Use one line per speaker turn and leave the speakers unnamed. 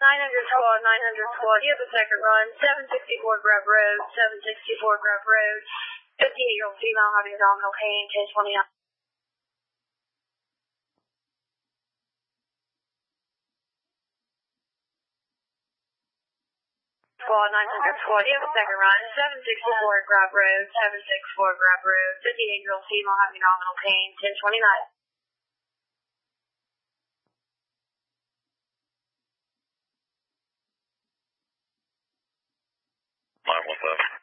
squad, 900 squad. You have a second run. 764 Grub Road, 764 Grub Road. 58-year-old female having abdominal pain, 1029. Squad, 900 squad. You have a second run. 764 Grub Road, 764 Grub Road. 58-year-old female having abdominal pain, 1029.
What's up?